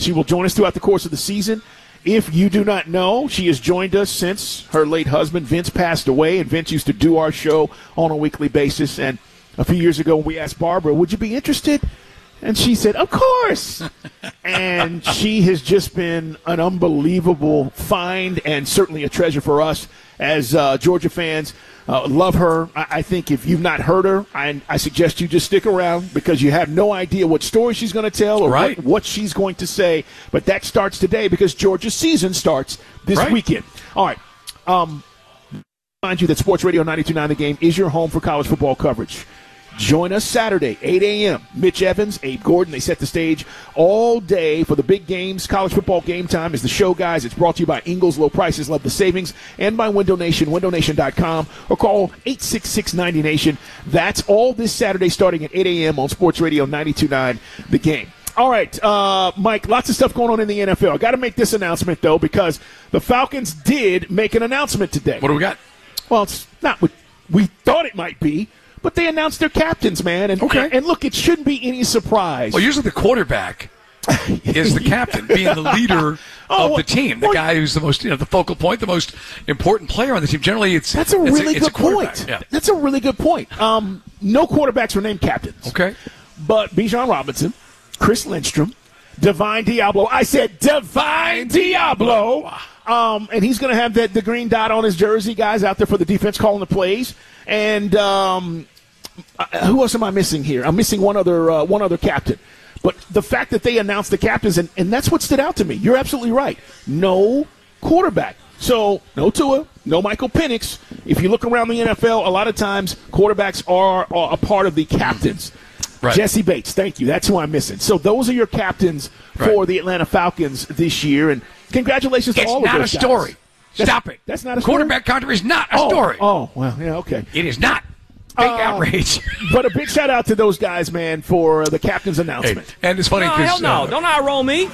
She will join us throughout the course of the season. If you do not know, she has joined us since her late husband, Vince, passed away, and Vince used to do our show on a weekly basis. And a few years ago, we asked Barbara, would you be interested? And she said, of course. And she has just been an unbelievable find and certainly a treasure for us as Georgia fans. Love her. I think if you've not heard her, I suggest you just stick around because you have no idea what story she's going to tell or what she's going to say. But that starts today because Georgia's season starts this weekend. All right. Remind you that Sports Radio 92.9 The Game is your home for college football coverage. Join us Saturday, 8 a.m. Mitch Evans, Abe Gordon, they set the stage all day for the big games. College football game time is the show, guys. It's brought to you by Ingles Low Prices, Love the Savings, and by Window Nation, windownation.com, or call 866-90-NATION. That's all this Saturday starting at 8 a.m. on Sports Radio 92.9 The Game. All right, Mike, lots of stuff going on in the NFL. I got to make this announcement, though, because the Falcons did make an announcement today. What do we got? Well, it's not what we thought it might be. But they announced their captains, man. And look, it shouldn't be any surprise. Well, usually the quarterback is the captain, being the leader of the team, the guy who's the most, the focal point, the most important player on the team. Generally, that's a really good point. Yeah. That's a really good point. No quarterbacks were named captains. Okay. But Bijan Robinson, Chris Lindstrom, Divine Diablo. I said Divine Diablo. And he's going to have the green dot on his jersey, guys, out there for the defense calling the plays. And who else am I missing here? I'm missing one other captain. But the fact that they announced the captains, and that's what stood out to me. You're absolutely right. No quarterback. So no Tua, no Michael Penix. If you look around the NFL, a lot of times quarterbacks are a part of the captains. Right. Jesse Bates, thank you. That's who I'm missing. So those are your captains for the Atlanta Falcons this year. And congratulations to all of those guys. It's not a story. Stop it. That's not a story? Quarterback controversy is not a story. Oh, well, yeah, okay. It is not. Fake outrage. But a big shout out to those guys, man, for the captain's announcement. Hey, and it's funny because hell no, don't eye roll me.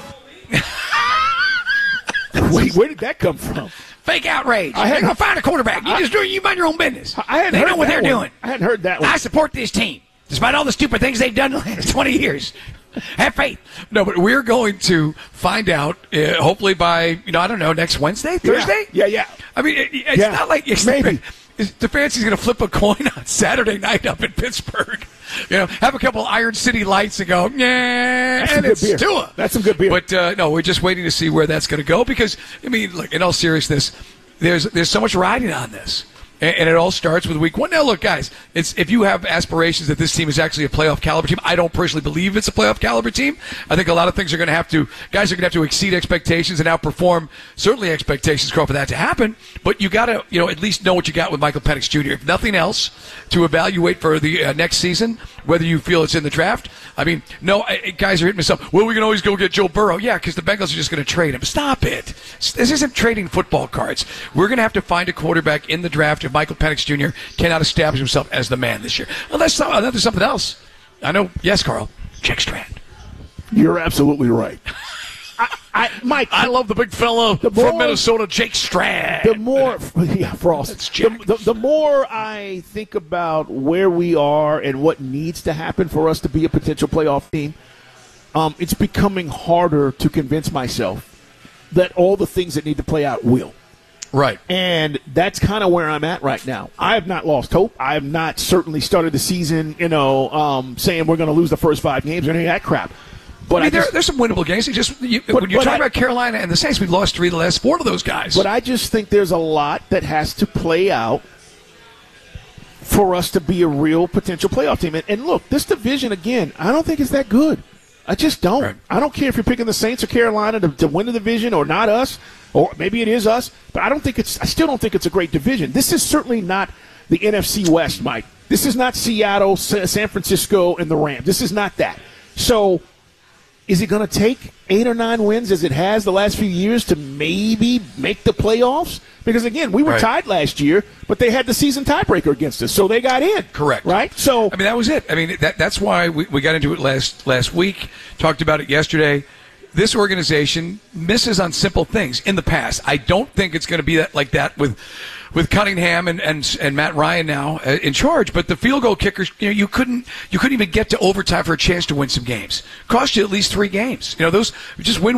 Wait, where did that come from? Fake outrage. They're going to find a quarterback. You mind your own business. They know what they're doing. I hadn't heard that one. I support this team, despite all the stupid things they've done in the last 20 years. Have faith. No, but we're going to find out, hopefully by, I don't know, next Wednesday, Thursday? Yeah. I mean, it's not like maybe. Stefanski's going to flip a coin on Saturday night up in Pittsburgh. Have a couple Iron City lights and go, and it's Tua. That's some good beer. But, no, we're just waiting to see where that's going to go because, look, in all seriousness, there's so much riding on this. And it all starts with week one. Now, look, guys, if you have aspirations that this team is actually a playoff caliber team, I don't personally believe it's a playoff caliber team. I think a lot of things guys are going to have to exceed expectations and outperform certainly expectations, Carl, for that to happen. But you got to, at least know what you got with Michael Penix Jr. If nothing else, to evaluate for the next season, whether you feel it's in the draft. Guys are hitting us up. Well, we can always go get Joe Burrow. Yeah, because the Bengals are just going to trade him. Stop it. This isn't trading football cards. We're going to have to find a quarterback in the draft if Michael Penix Jr. cannot establish himself as the man this year. Unless there's something else. I know. Yes, Carl. Jake Strand. You're absolutely right. Mike, I love the big fella from Minnesota, Jake Strand. The more, Frost. The more I think about where we are and what needs to happen for us to be a potential playoff team, it's becoming harder to convince myself that all the things that need to play out will. Right. And that's kind of where I'm at right now. I have not lost hope. I have not certainly started the season, saying we're going to lose the first 5 games or any of that crap. But there's some winnable games. When you talk about Carolina and the Saints, we've lost 3 of the last 4 of those guys. But I just think there's a lot that has to play out for us to be a real potential playoff team. And look, this division, again, I don't think it's that good. I just don't. Right. I don't care if you're picking the Saints or Carolina to win the division or not us, or maybe it is us. But I still don't think it's a great division. This is certainly not the NFC West, Mike. This is not Seattle, San Francisco, and the Rams. This is not that. So is it going to take 8 or 9 wins as it has the last few years to maybe make the playoffs? Because, again, we were tied last year, but they had the season tiebreaker against us, so they got in. Correct. Right? So that was it. That's why we got into it last week, talked about it yesterday. This organization misses on simple things in the past. I don't think it's going to be like that with Cunningham and Matt Ryan now in charge. But the field goal kickers, you couldn't even get to overtime for a chance to win some games. Cost you at least 3 games. Those just win